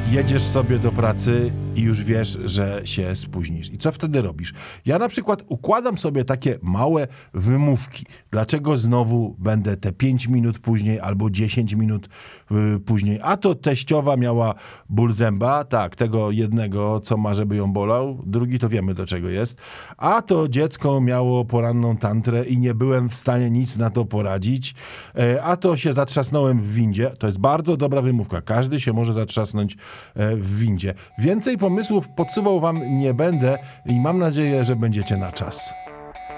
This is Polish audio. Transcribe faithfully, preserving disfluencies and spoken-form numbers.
jedziesz sobie do pracy i już wiesz, że się spóźnisz. I co wtedy robisz? Ja na przykład układam sobie takie małe wymówki. Dlaczego znowu będę te pięć minut później albo dziesięć minut y, później? A to teściowa miała ból zęba, tak, tego jednego, co ma, żeby ją bolał. Drugi to wiemy, do czego jest. A to dziecko miało poranną tantrę i nie byłem w stanie nic na to poradzić. E, a to się zatrzasnąłem w windzie. To jest bardzo dobra wymówka. Każdy się może zatrzasnąć e, w windzie. Więcej pomysłów podsuwał wam nie będę i mam nadzieję, że będziecie na czas.